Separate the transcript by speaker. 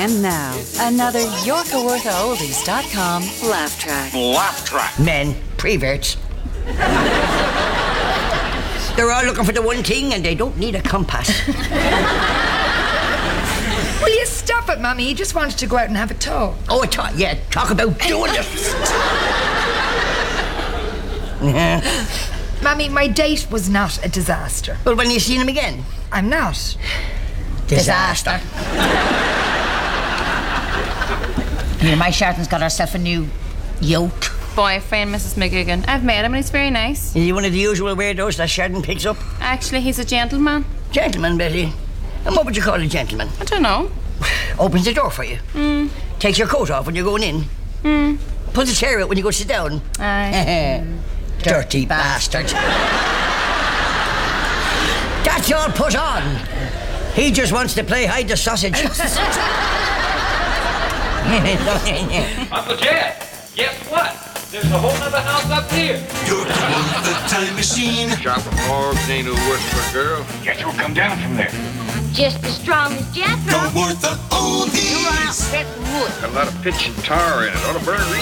Speaker 1: And now, another YorkaWorthaOldies.com laugh track.
Speaker 2: Laugh track.
Speaker 3: Men, preverts. They're all looking for the one thing and they don't need a compass.
Speaker 4: Will you stop it, Mummy? You just wanted to go out and have a talk.
Speaker 3: Oh, talk about doing it.
Speaker 4: Mummy, my date was not a disaster.
Speaker 3: Well, when you seen him again?
Speaker 4: I'm not.
Speaker 3: Disaster.
Speaker 5: Here, my Sharton's got herself a new yoke.
Speaker 6: Boyfriend, Mrs. McGugan. I've met him and he's very nice.
Speaker 3: Is he one of the usual weirdos that Sheridan picks up?
Speaker 6: Actually, he's a gentleman.
Speaker 3: Gentleman, Betty. And what would you call a gentleman?
Speaker 6: I don't know.
Speaker 3: Opens the door for you. Takes your coat off when you're going in. Pulls the chair out when you go sit down.
Speaker 6: Aye.
Speaker 3: Dirty bastard. That's all put on. He just wants to play hide the sausage.
Speaker 7: Uncle Jed, guess what? There's a whole other house up here.
Speaker 8: You're the time machine.
Speaker 2: Chopping logs ain't no worse for a girl.
Speaker 7: Guess who'll come down from there?
Speaker 9: Just as strong as Jethro.
Speaker 8: Go worth the oldies.
Speaker 2: Got a lot of pitch and tar in it. Ought to burn real